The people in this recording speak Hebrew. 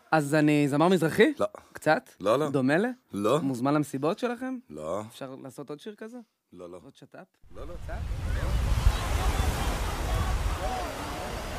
אז אני זמר מזרחי? לא. קצת? לא, לא. דומה ל? לא. מוזמן למסיבות שלכם? לא. אפשר לעשות עוד שיר כזה? לא, לא. עוד שטאפ? לא, לא. קצת?